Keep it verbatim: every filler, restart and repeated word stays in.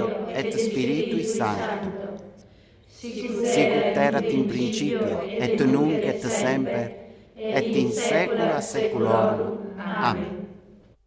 Filio et Spiritui Sancto, sicut erat in principio, et nunc et semper, et in saecula saeculorum. Amen.